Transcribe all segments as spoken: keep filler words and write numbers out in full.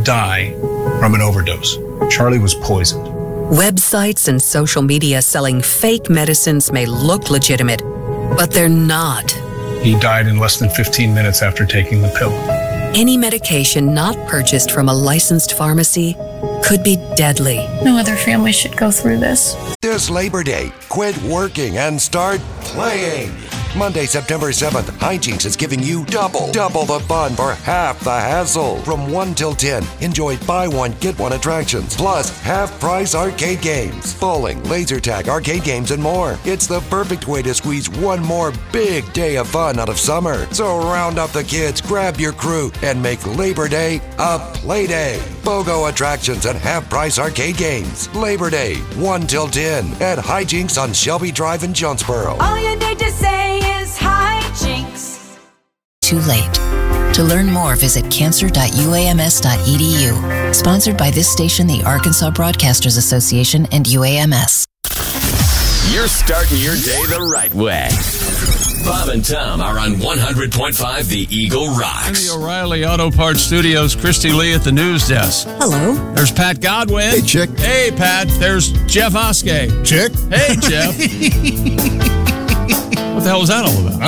not die from an overdose. Charlie was poisoned. Websites and social media selling fake medicines may look legitimate, but they're not. He died in less than fifteen minutes after taking the pill. Any medication not purchased from a licensed pharmacy could be deadly. No other family should go through this. This Labor Day, quit working and start playing. Monday, September seventh, Hijinks is giving you double, double the fun for half the hassle. From one till ten, enjoy buy one, get one attractions, plus half-price arcade games, bowling, laser tag, arcade games, and more. It's the perfect way to squeeze one more big day of fun out of summer. So round up the kids, grab your crew, and make Labor Day a play day. BOGO attractions and half-price arcade games. Labor Day, one till ten, at Hijinks on Shelby Drive in Jonesboro. All you need to say is Hijinks. Too late. To learn more, visit cancer dot U A M S dot E D U. Sponsored by this station, the Arkansas Broadcasters Association, and U A M S. You're starting your day the right way. Bob and Tom are on one hundred point five The Eagle Rocks. In the O'Reilly Auto Parts Studios, Christy Lee at the news desk. Hello. There's Pat Godwin. Hey, Chick. Hey, Pat. There's Jeff Oskey. Chick. Hey, Jeff. What the hell was that all about?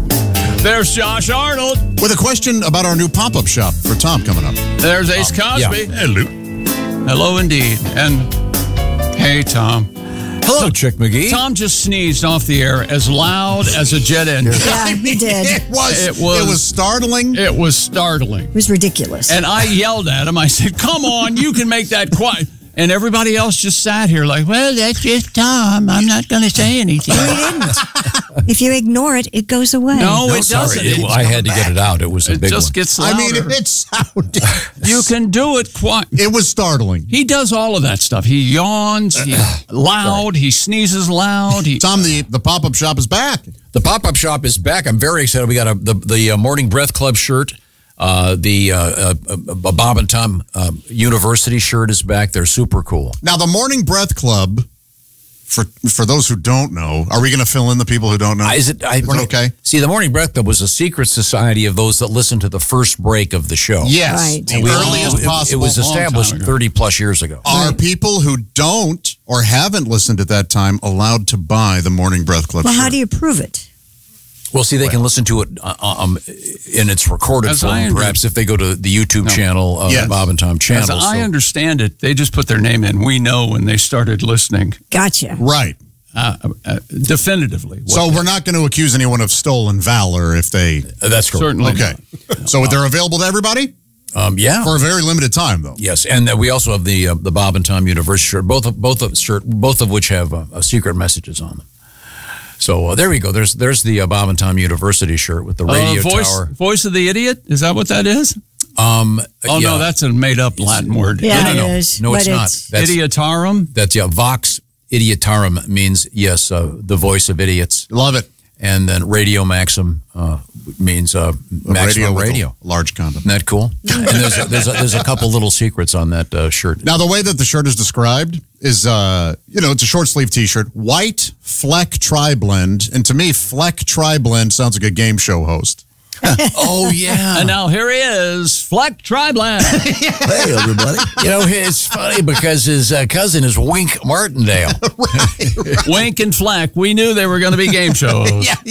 Uh, There's Josh Arnold. With a question about our new pop-up shop for Tom coming up. There's Ace Oh, Cosby. yeah. Hello. Hello, indeed. And hey, Tom. Hello, Chick McGee. Tom just sneezed off the air as loud as a jet engine. Yeah, he did. It was, It was- it was startling. It was startling. It was ridiculous. And I yelled at him. I said, come on, you can make that quiet. And everybody else just sat here like, well, that's just Tom. I'm not going to say anything. No, he didn't. If you ignore it, it goes away. No, No, it doesn't. sorry. It- It, I had to get it out. It was a it big just one. gets I louder. mean, it sounded. You can do it quiet. It was startling. He does all of that stuff. He yawns, he's loud, he sneezes loud. He, Tom, the, the pop-up shop is back. The pop-up shop is back. I'm very excited. We got a, the, the uh, Morning Breath Club shirt. Uh, the uh, uh, uh, Bob and Tom uh, University shirt is back. They're super cool. Now, the Morning Breath Club, for for those who don't know, are we going to fill in the people who don't know? Uh, is it I, We're okay? See, the Morning Breath Club was a secret society of those that listened to the first break of the show. Yes. Right. The We- earliest it, possible. It was established Long time ago. thirty plus years ago. Are people who don't or haven't listened at that time allowed to buy the Morning Breath Club Well, shirt? how do you prove it? Well, see, they can listen to it uh, um, in its recorded As I form, under- perhaps if they go to the YouTube No. channel, uh, Yes. Bob and Tom channel. as I so- understand it, they just put their name in. We know when they started listening Gotcha. Right. uh, uh, definitively. what So they- we're not going to accuse anyone of stolen valor if they... Uh, That's correct. Certainly Okay. So they're available to everybody? Um, yeah. For a very limited time, though. Yes, and uh, we also have the uh, the Bob and Tom University shirt, both of both of shirt, both of which have uh, uh, secret messages on them. So uh, there we go. There's there's the uh, Bob and Tom University shirt with the radio uh, voice, tower. Voice of the idiot? Is that what that is? Um, Oh, yeah. no, that's a made-up Latin word. Yeah, no, no, no. it is. No, it's but not. It's, That's Idiotarum? that's yeah. Vox idiotarum means yes, uh, the voice of idiots, Love it. and then radio maxim uh, means uh, maximum with radio. a large condom. Isn't that cool? And there's a, there's a, there's a couple little secrets on that uh, shirt. Now, the way that the shirt is described is, uh, you know, it's a short sleeve T-shirt, white Fleck Tri-Blend, and to me, Fleck Tri-Blend sounds like a game show host. Oh yeah. And now here he is, Fleck Tribland. Hey, everybody. You know, it's funny because his uh, cousin is Wink Martindale. Wink and Fleck. We knew they were going to be game shows.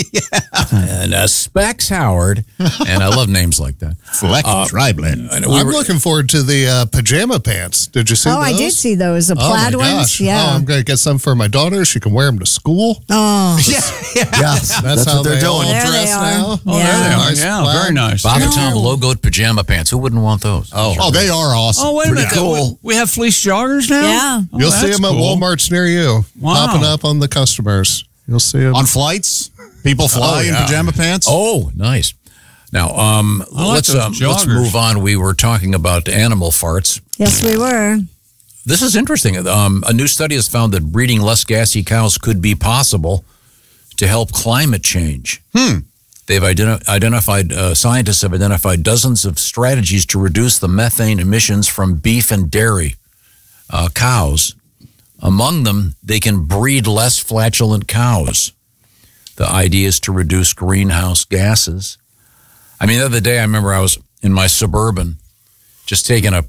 And uh, Specs Howard. And I love names like that. Fleck Uh, Tri-Blend. I know we I'm were- looking forwed to the uh, pajama pants. Did you see oh, those? I did see those. The Oh, plaid my ones. gosh. Yeah. Oh, I'm going to get some for my daughter. She can wear them to school. Oh, Yes, that's, how what they're they doing. all There dress they are. now. Oh, Yeah. there they are. Nice Yeah, plaid. very nice. Bob and No. Tom logoed pajama pants. Who wouldn't want those? Oh, oh, they are awesome. Oh, wait a minute. Pretty cool. We have fleece joggers now? Yeah. Oh, You'll see that's them at cool. Walmarts near you, Wow. popping up on the customers. You'll see them. On flights, people fly Oh, yeah. in pajama pants. Oh, nice. Now, um, I like let's those um, let's joggers. move on. We were talking about animal farts. yes, we were. This is interesting. Um, a new study has found that breeding less gassy cows could be possible to help climate change. Hmm. They've identi- identified, uh, scientists have identified dozens of strategies to reduce the methane emissions from beef and dairy uh, cows. Among them, they can breed less flatulent cows. The idea is to reduce greenhouse gases. I mean, the other day, I remember I was in my Suburban just taking a